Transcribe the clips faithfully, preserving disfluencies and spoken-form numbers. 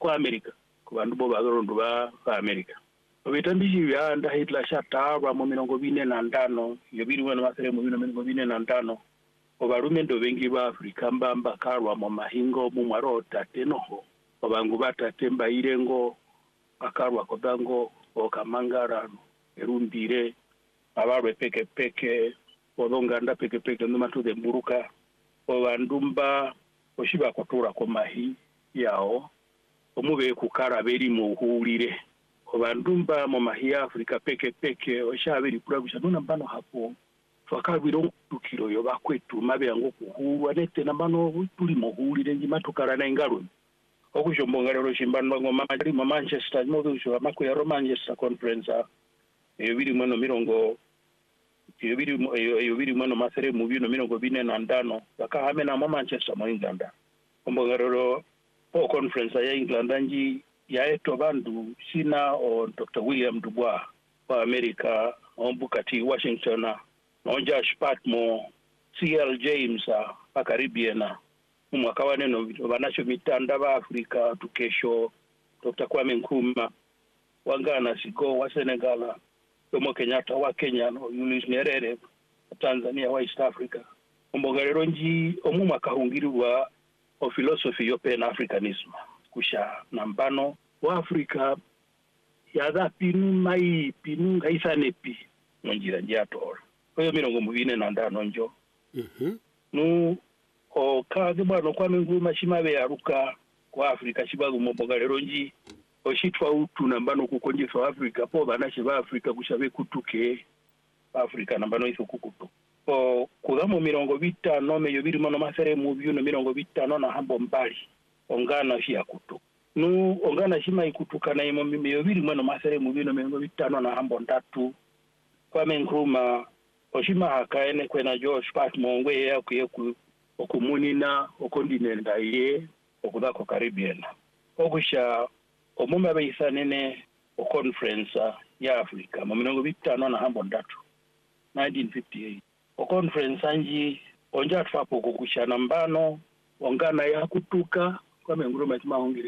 kwa America ku bandu bo bagorondu ba ba America obitambishi bya nda Hitler shataba mu mirongo bine na ndano yobiri mwana masere mu mirongo bine na ndano obarume ndo bengi ba Afrika mbamba karwa mu mahingo mu marota tenoho obangu batatemba irengo akarwa kodango okamangara erumbire abarwe peke peke odonganda peke peke nduma tu de mburuka obandumba oshiba kotura ko mahi yao omube kukara beri mu hulire obandumba mu mahi ya Afrika peke peke oshabiri kurabisha nona mbano hapo twakabiro tukiro yo bakwetu mabe yango kuhurwa nete nambano tuli mu hulire njima tukara na ingaro okujombonga lero shimbano ngoma mali mu Manchester modu sho amako ya Manchester conference ebiri mwana mirongo ebiri ebiri mwana masere mu bino mirongo bine na ndano bakahame na mu Manchester mu England ombonga lero po conference ya England nji ya eto bandu sina o Doctor William Dubois wa America ombukati Washington no Josh Patmo C L James a Caribbean umwaka wa neno banasho mitanda ba Afrika tukesho Doctor Kwame Nkrumah wangana sigo wa Senegal Jomo Kenyatta wa Kenya no Julius Nyerere Tanzania wa East Africa ombonga lero nji omuma kahungirwa o philosophy yo Pan Africanism kusha nambano wa Afrika ya da pinu mai pinu ngaisanepi nonjira njatora oyo mirongo mubine na ndano njo mhm nu o kaze bwana kwa Nkrumah shimabe yaruka kwa Afrika shibagu mboga lero nji oshitwa utu nambano kukonje South Africa po banashe ba Afrika kushabe kutuke Afrika nambano iso kukutu o kudamo mirongo bitano meyo biri mono masere mu byuno mirongo bitano na hambo mbali ongana shia kutu nu ongana shima ikutukana imo meyo biri mono masere mu byuno mirongo bitano na hambo ndatu kwa Nkrumah oshima hakaene kwena Josh Patmo ngwe yakuye ku okumunina okondinenda ye okudako Caribbean okusha omuma beisanene o conference ya Afrika mu mirongo bitano na hambo ndatu nineteen fifty-eight o conference anji onja twapo kukushana mbano ongana ya kutuka kwa Nkrumah timahongire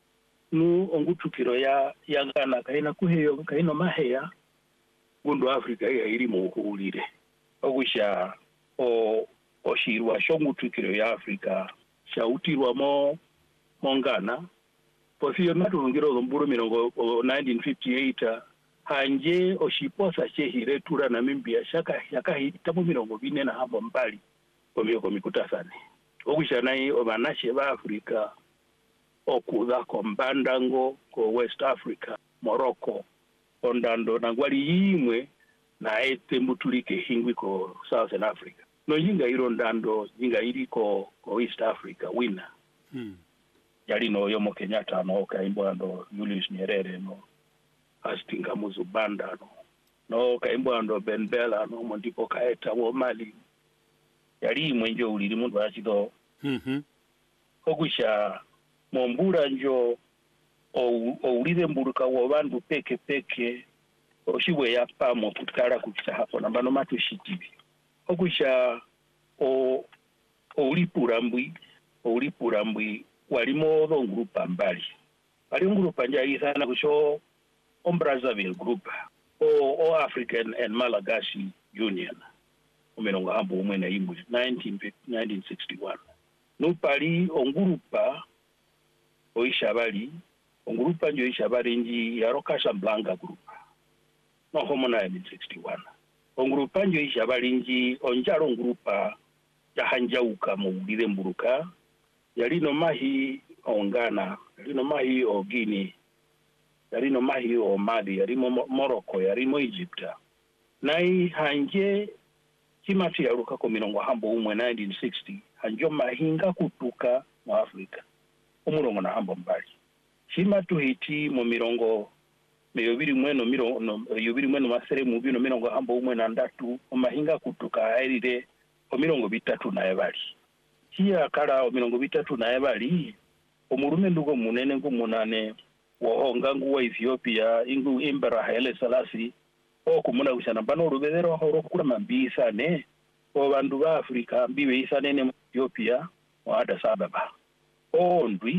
nu ongutukiro ya yangana kaina kuheyo kaino maheya gundo Afrika ya iri mu kuulire okusha o oshirwa shongutukiro ya Afrika shautirwa mo mongana posio matungiro zomburu mirongo nineteen fifty-eight hanje oshiposa chehire tura na mimbia shaka yakahita mu mirongo bine na hambo mbali komyo komikutasane okushanai obanashe ba Afrika okuza kombandango ko West Africa Morocco ondando nangwali yimwe na ete mbutulike hingwi ko Southern Africa no yinga iro ndando yinga iri ko ko East Africa wina hmm yali no Jomo Kenyatta no kaimbo ndo Julius Nyerere no Astinga Muzubanda no no kaimbo ndo Ben Bella no mondiko kaeta wo Mali yali mwenjo uliri mundu achido mhm okusha mombura njo o ulire mburuka wo bandu peke peke oshibwe yapa mo kutkara kukisa hapo nambano matushitibi okusha o ulipura mbwi ulipura mbwi walimo do grupa mbali ali grupa nja isana kusho on Brazzaville group o o African and Malagasy Union umenonga hambo umwe na imbu nineteen sixty-one no pali on grupa o ishabali on grupa njo ishabali nji ya Casablanca group no homo nineteen sixty-one on grupa njo ishabali nji onjaro grupa ya hanjauka mu bile mburuka yalino mahi ongana yalino mahi o Guinea yalino mahi o Mali yalimo Morocco yalimo Egypt nai hanje kimati yaruka ko mirongo hambo umwe nineteen sixty hanjo mahinga kutuka mu Afrika umurongo na hambo mbali kimatu hiti mu mirongo meyobiri mweno mirongo no yobiri mweno masere mu bino mirongo hambo umwe na ndatu mahinga kutuka airire o mirongo bitatu na yabali kia kala o mirongo bitatu na yabali omurume ndugo munene ngo munane wo ngangu wa Ethiopia ingu Imbara Haile Selassie o kumuna usana bano rubedero horo kula mambisa ne o bandu ba Afrika mbiwe isane ne Ethiopia wa Addis Ababa o ndwi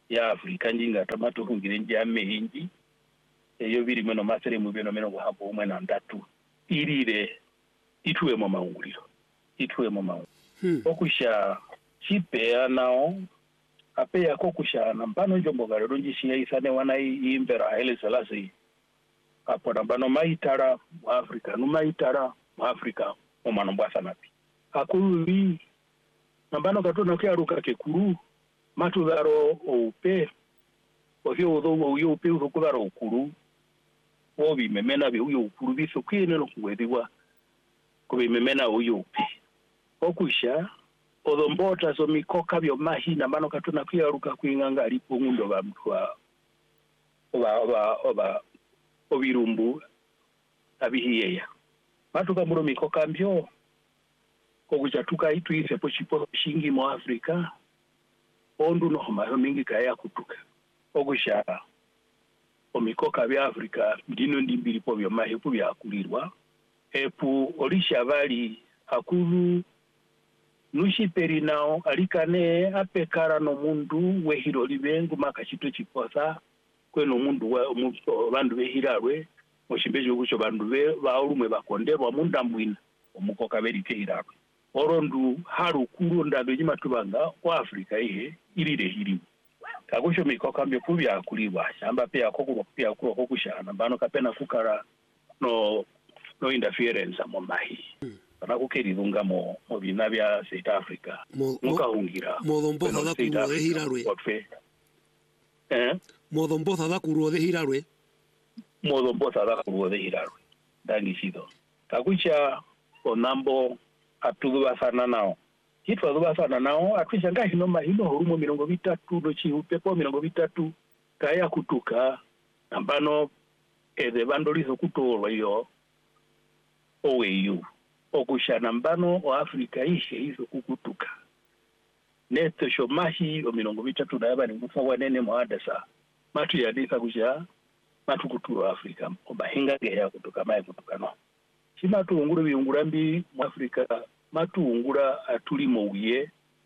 ya Afrika njinga tamato hungire njame hinji eyo biri meno masere mu bino meno hapo umwe na ndatu irire ituwe mu maunguliro ituwe mu maunguliro hmm. Okusha chipe nao apeya kokusha nambano njombo garero njishiya isane wana imbera Haile Selassie apo nambano maitara mu Afrika no maitara mu Afrika mu manomba sanapi akuli nambano katona kyaruka kekuru matugaro oupe ohyo odo oyo upe ukubaro ukuru obi memena bi uyo ukuru biso kwene no kuwediwa kubi memena uyo upe okusha odombota zo mikoka byo mahina mano katuna kwiyaruka kwinganga alipo ngundo ba mtwa oba oba oba obirumbu abihiyeya matuka muro mikoka mbyo kokucha tukaitu ise pochipo shingi mu Afrika ondu no mayo mingi kaya kutuka okusha omikoka bya Afrika ndino ndimbiri po byo mahepu bya kulirwa epu olisha bali akulu nushiperi nao alikane apekara no mundu wehiro libengu makashito chiposa kweno mundu wa mundu bandu behirarwe moshimbeje kucho bandu be baulumwe bakonderwa mundambwina omukoka berite hirarwe orondu haru kuru ndado nyima tubanga kwa Afrika ihe irire hiri kakusho mikoka mbyo kubya kuliwa shamba pia kokuro pia kuro kokushana bano kapena kukara no no interference mo mahi na kukerizunga mo mo binabya South Africa mukahungira modomboza da kuro de hirarwe eh modomboza da kuro de hirarwe modomboza da kuro de hirarwe dangishido kakucha onambo atuguba sana nao kitu aduba sana nao atwisanga hino mahino hurumo mirongo bitatu no chiupe po mirongo bitatu kaya kutuka ambano ede bandolizo kutorwa yo oweyu okushana mbano wa Afrika ishe hizo kukutuka neto shomahi o mirongo bitatu na yaba ni mufa wanene muadasa matu ya disa kusha matu kuturu Afrika obahinga geya kutuka mae kutuka no shima tu unguru biungurambi mu Afrika matu ungura atuli mouye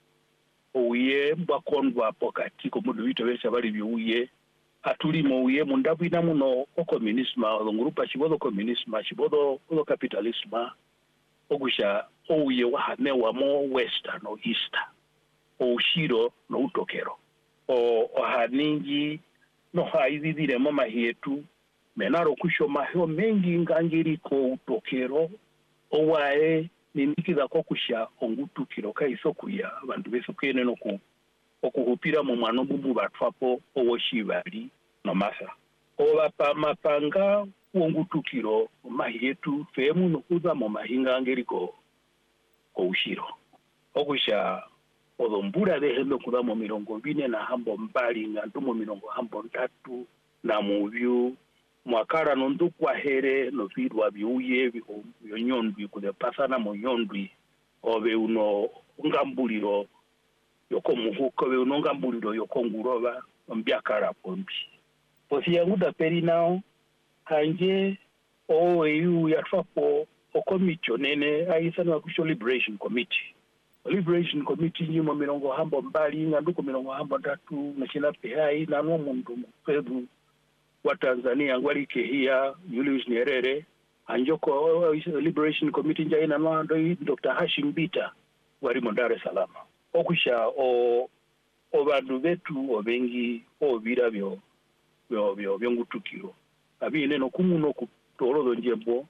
ouye mbakondwa pokati ko mudu bito besha bali biuye atuli mouye mundabu ina muno o communisme o ngurupa chibodo communisme chibodo o capitalisme ogusha ouye wahane wa mo western no easter o shiro no utokero o haningi no haizidire mama yetu menaro kusho mahyo mengi ngangiri ko utokero owae ninikiza ko kusha ongutukiro kaiso kuya abantu beso kwene no ku okuhupira mu mwana bubu batwapo owoshibali no masa oba pa mapanga ongutukiro mahiyetu femu no kuza mu mahinga ngeriko ko ushiro okusha odombura de hendo kuza mu mirongo bine na hambo mbali ngantu mu mirongo hambo ntatu na muvyu mwakara nondu kwa here no vidwa biuye byo nyondwi kude pasana mo nyondwi obe uno ngambuliro yoko muhuko be uno ngambuliro yoko nguroba mbyakara pombi posi yangu da peri nao kanje o eu yatwapo o committee nene aisana kusho liberation committee liberation committee nyimo mirongo hambo mbali nganduko mirongo hambo tatu na china pehai na no mundu mpedu wa Tanzania ngwali kehia Julius Nyerere anjoko liberation committee njaina no Doctor Hashim Bita wali mu Dar es Salaam okusha o obandu betu obengi obira byo byo byo byongutukiro abine no kumuno kutoro njembo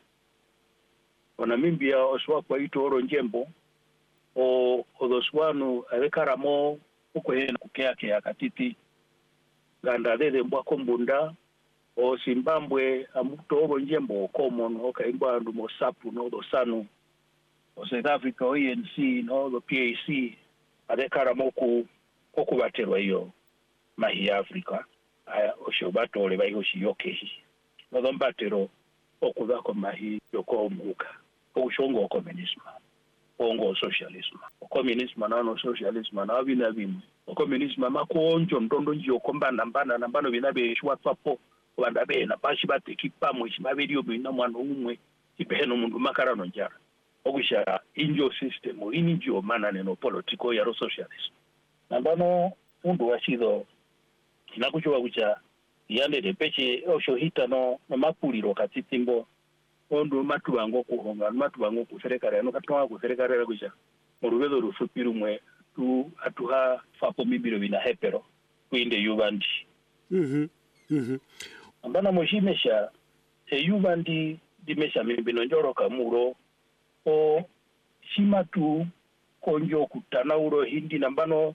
ona mimbia oswa kwa itoro njembo o odoswanu arekaramo ukwena kukea kya katiti ganda dede mbwa kombunda o Zimbabwe amutobo njembo komono okaimba ndu mosapu no dosanu o South Africa o E N C no the P A C arekaramo ku okubaterwa iyo mahi Africa aya oshobatole bayo shiyokehi no dombatero okudako mahi yoko muka okushongo o communism ongo socialism o communism na no socialism na bina bimu o communism makonjo ndondo njiyo kombana mbana nambano binabe shwa papo wanda bena bashi bateki pamwe shimabeliyo bina mwana umwe ibeno mundu makarano njara okusha injo system injo mana neno political ya socialism nambano mundu washido inakuchwa kucha yande de peche osho hita no no mapuliro katsitimbo ondo matubango kuhonga matubango kuserekara no katwa kuserekara kucha murubezo rufupiru mwe tu atuha fapo mibiro bina hepero kuinde yubandi mhm mhm ambana mojimesha e yubandi dimesha mibino njoro kamuro o shimatu konjo kutana uro hindi nambano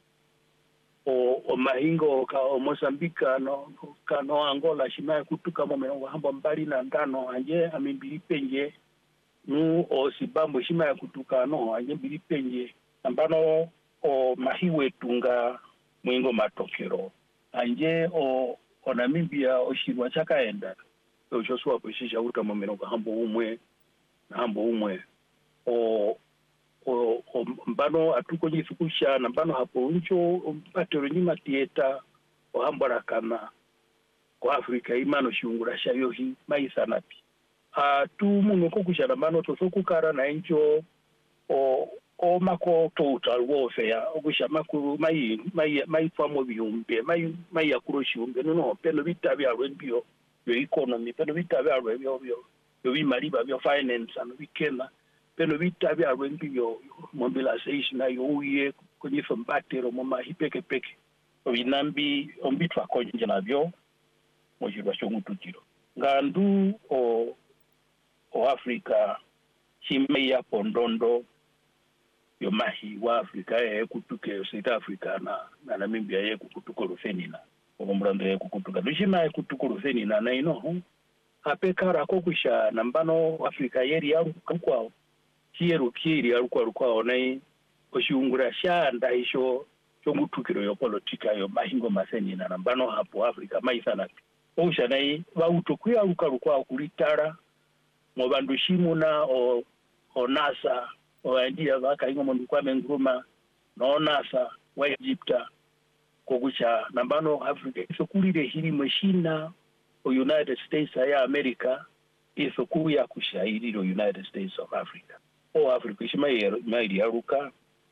o, o mahingo ka o Mozambika no kano Angola shima kutuka mo hamba mbali na ndano anje amimbili penje nu o sibambo shima kutuka no anje mbili penje ambano o mahiwe tunga mwingo matokero anje o o Namibia o shirwa chakaenda o Joshua poshisha uta mo hambo umwe na hambo umwe o o, o mbano atuko jisukusha na mbano hapo uncho mpatero nyima tieta o hambara kana kwa Afrika imano shiungura shayohi maisa napi atu muno kokusha na mbano tosoku kara na encho o o mako total warfare okusha makuru mai mai mai famo biumbe mai mai akuro shiumbe no no pelo vita bya rwebio yo economy pelo vita bya rwebio yo yo bimariba bya finance and weekend pelo vita bya rwebio mobilization ayo uye kwenye fambatero mama hipeke peke obinambi ombitwa konje nabyo mojirwa shomututiro ngandu o o Afrika chime ya pondondo yo mahi wa Afrika ye kutuke South Africa na na Namibia ye kutuko rufenina okumbrando ye kutuka dushima ye kutuko rufenina na ino apekara kokusha nambano Afrika yeri ya kwao kieru kiri alikuwa alikuwa onai oshiungura shanda isho chomutukiro yo politika yo mahingo maseni na nambano hapo Afrika maisana osha nai bautokuya alikuwa alikuwa kulitara mo bandu shimuna o o NASA o India baka ingo mundu kwa menguruma no NASA wa Egypta kokucha nambano Afrika isokulire hili mashina o United States ya America isokuya kushairi ro United States of Africa o Africa ishima mairi yaruka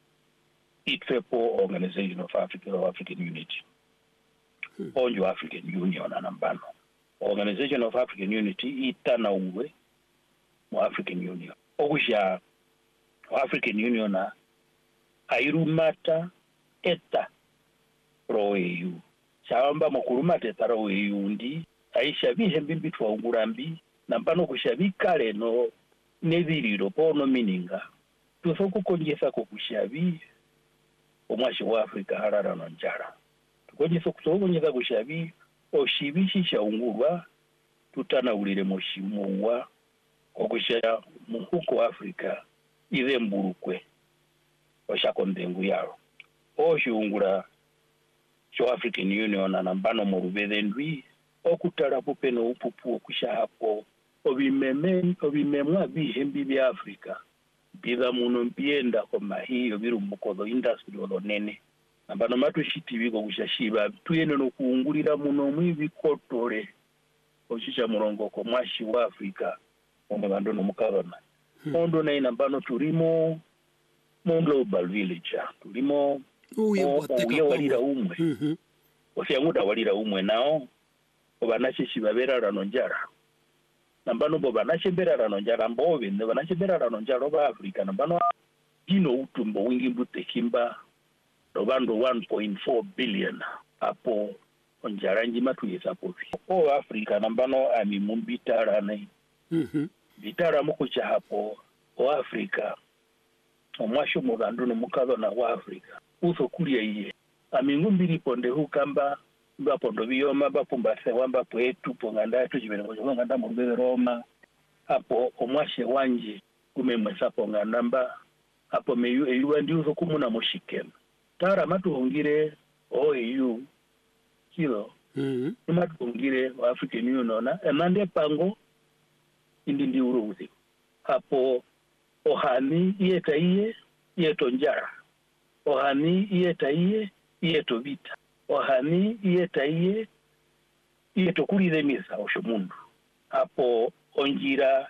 itfepo Organization of Africa or African Unity hmm. Onjo African Union anambano Organization of African Unity itana uwe mo African Union okusha African Union na airumata eta pro E U chamba mokurumata eta pro E U ndi aisha bihe mbitwa ungurambi nambano kushabikale no neviriro pono mininga tusoku konjesa kokushabi omwashi wa Afrika harara no njara tukojesa kusokonjesa kushabi oshibishi shaungurwa tutana ulire moshimuwa kokusha muhuko Afrika ile mburukwe oshakondengu yaro oshiungura cho African Union na nambano mu rubedendwi okutara popeno upupu okusha hapo obimeme obimemwa bihembi bya Afrika biza muno mpienda kwa mahiyo birumukozo industry olonene nambano matushiti biko kushashiba tuyene no kuungulira muno mwibi kotore oshisha murongo ko mwashi wa Afrika omwe bando no mukabana hmm. Ondo na inambano turimo mo global village turimo uye walira umwe mhm osyanguda walira umwe nao obanashi babera rano njara nambano bo banashembera rano njara mbobe ne banashembera rano njara ba Afrika nambano dino utumbo wingi butekimba robando one point four billion apo onjara njima tuyesa pofi o Afrika nambano ami mumbitara nei mhm bitara mukucha hapo o Afrika omwasho mugando no mukazo na wa Afrika uso kulia iye amingumbiri ponde hukamba bapondo biyoma bapumbase wamba pwetu ponganda tu jibengo nganda mu rubebe Roma hapo omwashe wanje kumemwe sapo ngandamba hapo meyu eyu ndi uso kumuna mushikema tara matuhungire o eyu kilo mhm mm matuhungire wa African Union na emande pango indi ndi uruzi hapo ohani yeta iye yeto njara ohani yeta iye yeto vita ohani yeta iye yeto kulire misa osho mundu hapo onjira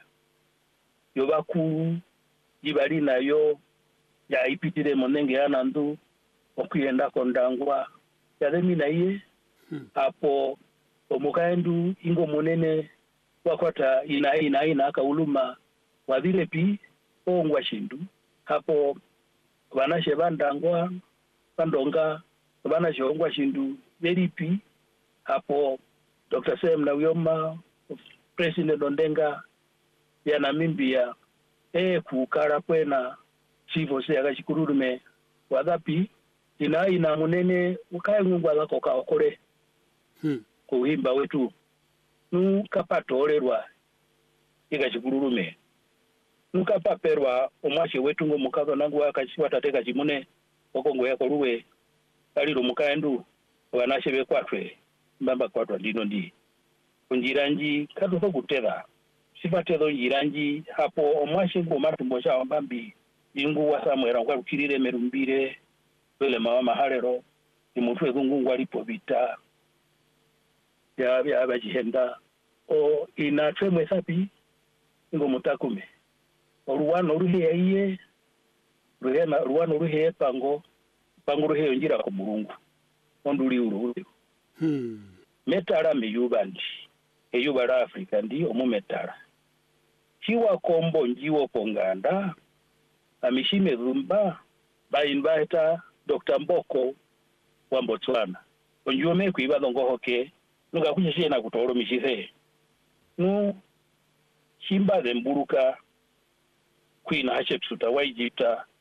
yobaku jibali nayo ya ipitire monenge anandu okuyenda kondangwa yademi na iye Hmm. Hapo omukaendu ingo munene wakwata ina ina ina akauluma wavile pi ongwa shindu hapo vanashe vandangwa vandonga vanashe ongwa shindu veripi hapo Doctor Sam Nauyoma President Ondenga ya Namibia e kukara kwena chivo se akachikururume wadhapi ina ina munene ukae ngungwa lako kaokore Hmm. kuhimba wetu nukapatorerwa ikachikururume nukapaperwa omwashe wetu ngo mukazo nangu akachiwatateka chimune okongo yako ruwe aliro mukaendu wanashe bekwatwe mbamba kwatwa ndino ndi kunjiranji katuko kutera sifatezo njiranji hapo omwashe ngo matumbo cha mbambi ingu wasamwera ngo rukirire merumbire wele mawa maharero imutwe kungu alipo vita ya ya bajihenda o inatwemwe sapi ngo mutakume oruwano ruhe iye ruhema ruwano ruhe pango pango ruhe ngira ko murungu onduri uru Hmm. metara miyubandi eyubara Afrika ndi omumetara chiwa kombo njiwo ponganda amishime zumba ba invita Doctor Mboko wa Botswana onjuo me kuiba dongo hoke nuga kunyeshe na kutoro mishise nu chimba zemburuka Queen Hatshepsut wa Egypt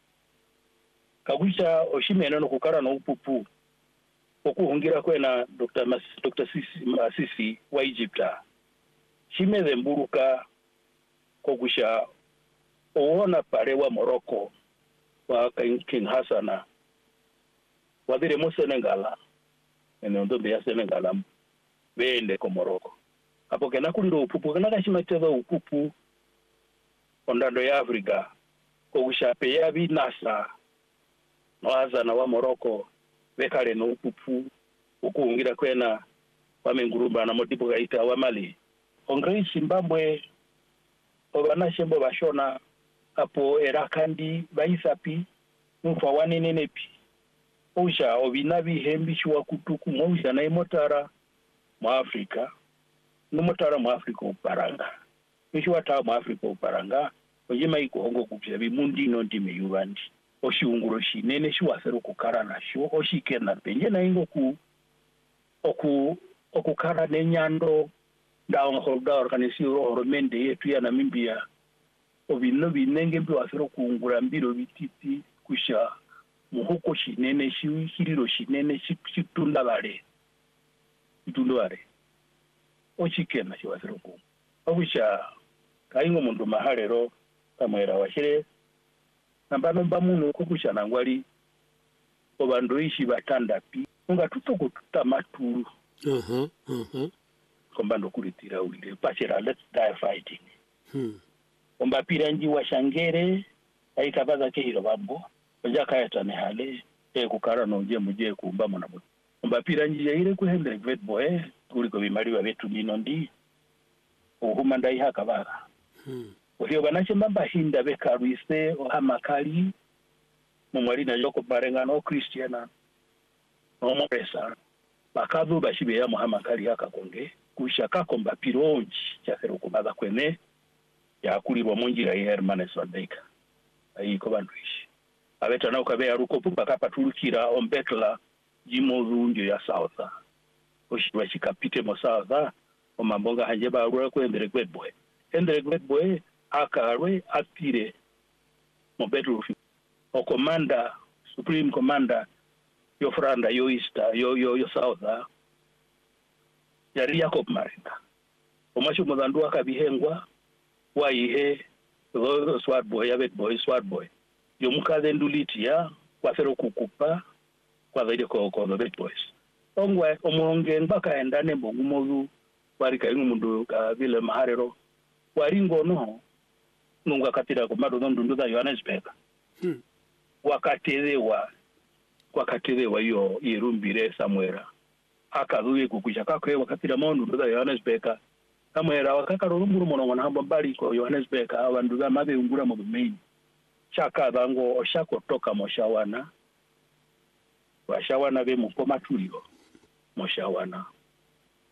kagucha oshimene no kukara no upupu okuhungira kwena Doctor Mas, Doctor Sisi Masisi wa Egypt chimeze mburuka kogusha oona pare wa Morocco wa King Hassana wadire mo Senegal ene ndo ya Senegal bende ko Morocco hapo kena kuliro upupu kana kashimateza upupu ondando ya Afrika kogusha pe ya binasa waza na wa Morocco bekale no upupu okuhungira kwena wamengurumba na modipo gaita wa Mali ongre Zimbabwe obanashembo bashona hapo erakandi baisapi mfa wanenenepi usha obinabi hembishi wa kutuku mwisha na imotara mu Afrika numotara mu Afrika uparanga mishi wata mu Afrika uparanga ojima iko hongo kupya bimundi no ndime yubandi oshiunguro shinene shiwasero kukarana sho oshikena penye na ingo ku oku okukara nenyando ndawo holda organisio oromende yetu ya Namibia obino binenge mbi wasero kuungura mbiro bititi kusha muhuko shinene shiriro shinene shitunda bale itundo bale ochikena shiwasero ku obusha kaingo mundu maharero kamwera washire nambano bamuno kokusha nangwali obandoishi batandapi unga tutoko tutamaturu Uh-huh. Uh-huh. kombando kulitira ulile pachera let's die fighting Hmm. omba piranji wa shangere aikabaza kehiro bambo ojaka yatane hale e kukara no je muje kumba mona bo omba piranji ya ile ku Hendrik Witbooi kuliko bimaliwa betu nino ndi ohuma ndai hakabaga Hmm. Ohiyo banache mbamba hinda bekaruise ohamakali mumwali na yoko barenga no Christiana no moresa bakavu bashibe ya muhamakali hakakonge kushaka komba pironji cyafero kubaza kwene yakulirwa munjira ya Hermanes van Dijk ayiko bandwishi abeta na ukabe yaruko pupa kapatulukira ombetla jimozunjo ya South oshibwa chikapite mo South omambonga hanje ba rura ko Hendrik Witbooi Hendrik Witbooi akarwe atire mo battlefield o commander supreme commander yo franda yo easter yo yo yo South yari Jacob Maringa omasho muzandu akabihengwa waihe lo Swartboy ya Witbooi Swartboy yo mukaze nduliti ya kwafero kukupa kwa zaidi ko ko Witbooi ongwa omuonge mpaka endane mbongumozu bari kaingu mundu ka vile maharero waringo no nunga katira ko mado ndundu za Johannesburg Hmm. wakatelewa wakatelewa yo yerumbire samwera akazuye kukusha kakwe wakatira mondu za Johannesburg samwera wakakarumburu mono na hamba bali ko Johannesburg abandu za mabe ungura mu bumenyi chaka bango oshako toka moshawana washawana be mu komatuliro moshawana